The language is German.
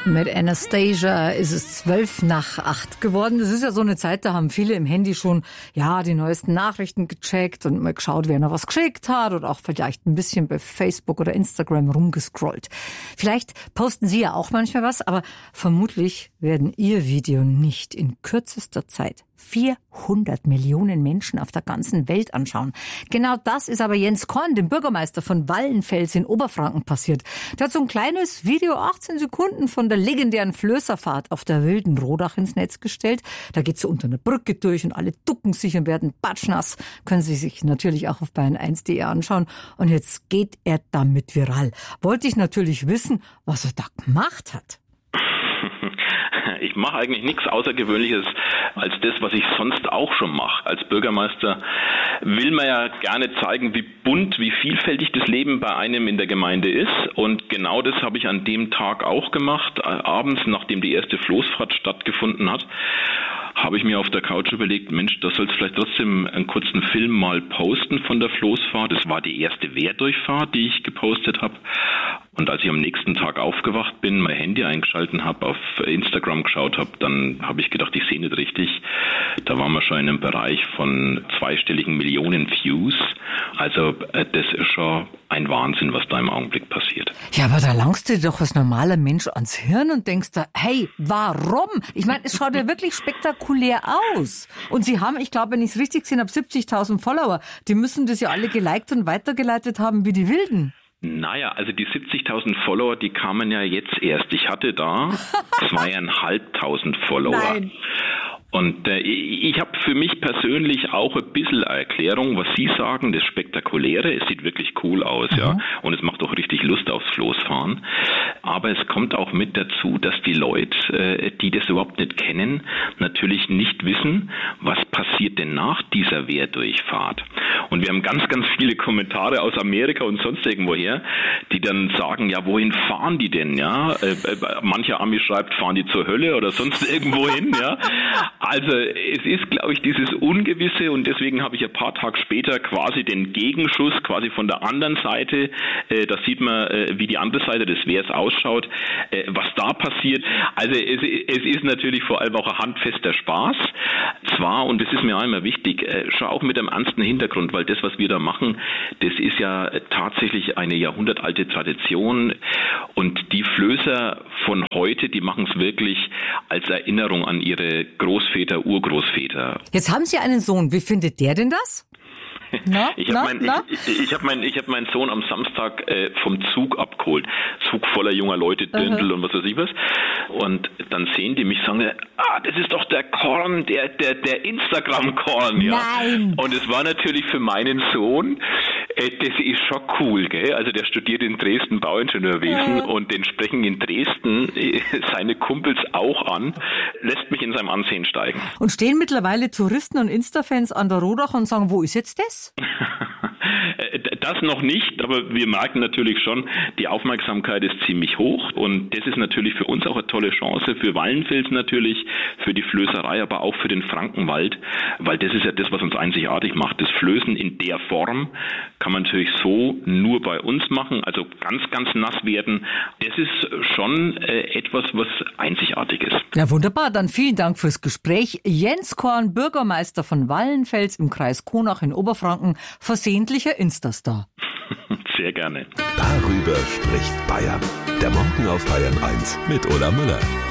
Mit Anastasia ist es 7:12 geworden. Das ist ja so eine Zeit, da haben viele im Handy schon die neuesten Nachrichten gecheckt und mal geschaut, wer noch was geschickt hat oder auch vielleicht ein bisschen bei Facebook oder Instagram rumgescrollt. Vielleicht posten Sie ja auch manchmal was, aber vermutlich werden Ihr Video nicht in kürzester Zeit 400 Millionen Menschen auf der ganzen Welt anschauen. Genau das ist aber Jens Korn, dem Bürgermeister von Wallenfels in Oberfranken, passiert. Der hat so ein kleines Video, 18 Sekunden, von der legendären Flößerfahrt auf der Wilden Rodach ins Netz gestellt. Da geht's so unter einer Brücke durch und alle ducken sich und werden batschnass. Können Sie sich natürlich auch auf bayern1.de anschauen. Und jetzt geht er damit viral. Wollte ich natürlich wissen, was er da gemacht hat. Ich mache eigentlich nichts Außergewöhnliches als das, was ich sonst auch schon mache. Als Bürgermeister will man ja gerne zeigen, wie bunt, wie vielfältig das Leben bei einem in der Gemeinde ist. Und genau das habe ich an dem Tag auch gemacht. Abends, nachdem die erste Floßfahrt stattgefunden hat, habe ich mir auf der Couch überlegt, Mensch, da sollst du vielleicht trotzdem einen kurzen Film mal posten von der Floßfahrt. Das war die erste Wehrdurchfahrt, die ich gepostet habe. Und als ich am nächsten Tag aufgewacht bin, mein Handy eingeschalten habe, auf Instagram geschaut habe, dann habe ich gedacht, ich sehe nicht richtig. Da waren wir schon in einem Bereich von zweistelligen Millionen Views. Also das ist schon ein Wahnsinn, was da im Augenblick passiert. Ja, aber da langst du dir doch als normaler Mensch ans Hirn und denkst da, hey, warum? Ich meine, es schaut ja wirklich spektakulär aus. Und Sie haben, ich glaube, wenn ich es richtig gesehen habe, 70.000 Follower. Die müssen das ja alle geliked und weitergeleitet haben wie die Wilden. Naja, also die 70.000 Follower, die kamen ja jetzt erst. Ich hatte da 2.500 Follower. Nein. Und ich habe für mich persönlich auch ein bisschen Erklärung, was Sie sagen, das Spektakuläre. Es sieht wirklich cool aus, ja, und es macht auch richtig Lust aufs Floßfahren. Aber es kommt auch mit dazu, dass die Leute, die das überhaupt nicht kennen, natürlich nicht wissen, was passiert denn nach dieser Wehrdurchfahrt. Und wir haben ganz, ganz viele Kommentare aus Amerika und sonst irgendwoher, die dann sagen, ja, wohin fahren die denn, ja? Mancher Ami schreibt, fahren die zur Hölle oder sonst irgendwo hin, ja? Also es ist, glaube ich, dieses Ungewisse, und deswegen habe ich ein paar Tage später quasi den Gegenschuss quasi von der anderen Seite. Da sieht man, wie die andere Seite des Wehrs ausschaut, was da passiert. Also es ist natürlich vor allem auch ein handfester Spaß. Zwar, und das ist mir auch immer wichtig, schon auch mit einem ernsten Hintergrund, weil das, was wir da machen, das ist ja tatsächlich eine jahrhundertalte Tradition, und die Flößer von heute, die machen es wirklich als Erinnerung an ihre Großväter, Urgroßväter. Jetzt haben Sie einen Sohn. Wie findet der denn das? Ich habe meinen Sohn am Samstag vom Zug abgeholt. Zug voller junger Leute, Dirndl und was weiß ich was. Und dann sehen die mich, sagen, das ist doch der Korn, der Instagram-Korn. Ja. Nein. Und es war natürlich für meinen Sohn, das ist schon cool, gell? Also der studiert in Dresden Bauingenieurwesen und den sprechen in Dresden seine Kumpels auch an, lässt mich in seinem Ansehen steigen. Und stehen mittlerweile Touristen und Insta-Fans an der Rodach und sagen, wo ist jetzt das? Das noch nicht, aber wir merken natürlich schon, die Aufmerksamkeit ist ziemlich hoch, und das ist natürlich für uns auch eine tolle Chance, für Wallenfels natürlich, für die Flößerei, aber auch für den Frankenwald, weil das ist ja das, was uns einzigartig macht. Das Flößen in der Form kann man natürlich so nur bei uns machen, also ganz, ganz nass werden. Das ist schon etwas, was einzigartig ist. Ja, wunderbar. Dann vielen Dank fürs Gespräch. Jens Korn, Bürgermeister von Wallenfels im Kreis Kronach in Oberfranken, versehentlicher Instastar. Sehr gerne. Darüber spricht Bayern. Der Morgen auf Bayern 1 mit Ulla Müller.